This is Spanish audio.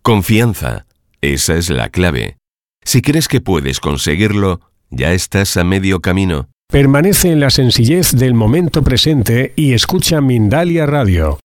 Confianza. Esa es la clave. Si crees que puedes conseguirlo, ya estás a medio camino. Permanece en la sencillez del momento presente y escucha Mindalia Radio.